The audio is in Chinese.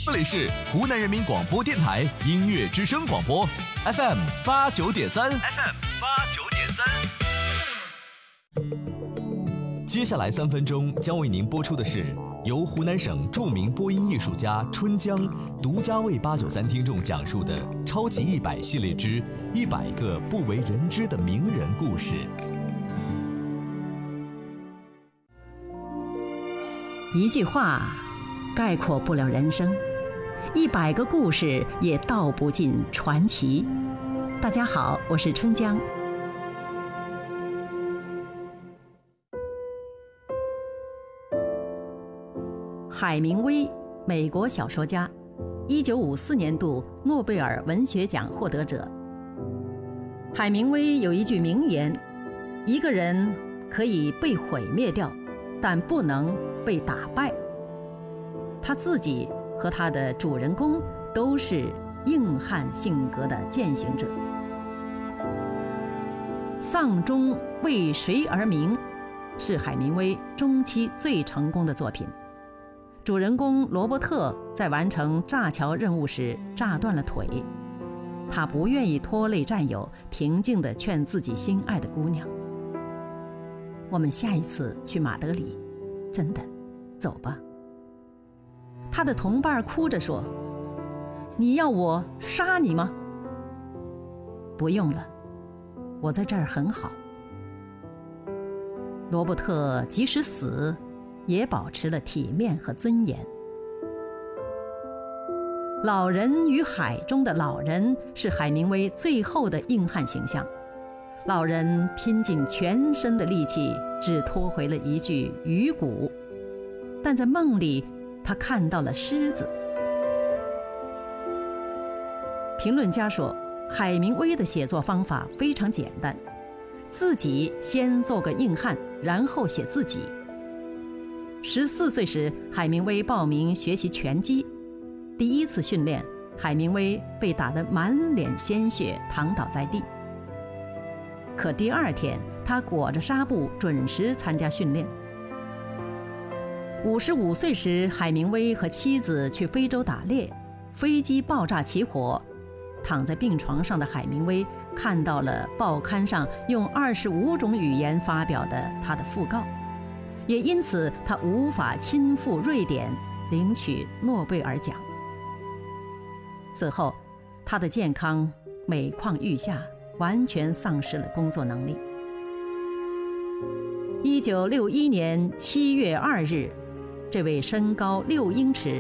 这里是湖南人民广播电台音乐之声广播 FM89.3。接下来3分钟将为您播出的是由湖南省著名播音艺术家春江独家为893听众讲述的超级100系列之100个不为人知的名人故事。 一句话概括不了人生，100个故事也道不尽传奇。大家好，我是春江。海明威，美国小说家，1954年度诺贝尔文学奖获得者。海明威有一句名言：一个人可以被毁灭掉，但不能被打败。他自己和他的主人公都是硬汉性格的践行者。丧钟为谁而鸣是海明威中期最成功的作品。主人公罗伯特在完成炸桥任务时炸断了腿，他不愿意拖累战友，平静地劝自己心爱的姑娘：我们下一次去马德里，真的，走吧。他的同伴哭着说：你要我杀你吗？不用了，我在这儿很好。罗伯特即使死也保持了体面和尊严。老人与海中的老人是海明威最后的硬汉形象。老人拼尽全身的力气，只拖回了一具鱼骨，但在梦里他看到了狮子。评论家说，海明威的写作方法非常简单，自己先做个硬汉，然后写自己。14岁时，海明威报名学习拳击。第一次训练，海明威被打得满脸鲜血，躺倒在地。可第2天，他裹着纱布准时参加训练。55岁时，海明威和妻子去非洲打猎，飞机爆炸起火。躺在病床上的海明威看到了报刊上用25种语言发表的他的讣告，也因此他无法亲赴瑞典领取诺贝尔奖。此后，他的健康每况愈下，完全丧失了工作能力。1961年7月2日，这位身高6英尺、